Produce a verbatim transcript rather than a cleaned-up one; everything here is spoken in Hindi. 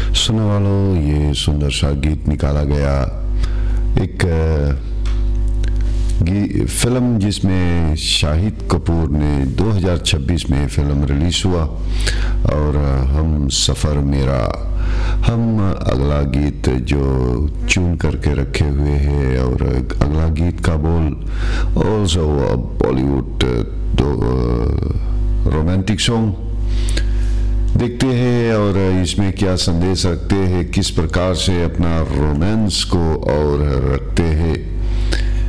सुनने वालों, ये सुंदर सा गीत निकाला गया एक गी, फिल्म जिसमें शाहिद कपूर ने दो हज़ार छब्बीस में फिल्म रिलीज़ हुआ और हम सफ़र मेरा। हम अगला गीत जो चुन करके रखे हुए हैं और अगला गीत का बोल ऑल्सो बॉलीवुड दो रोमांटिक सॉन्ग देखते हैं और इसमें क्या संदेश रखते हैं, किस प्रकार से अपना रोमांस को और रखते हैं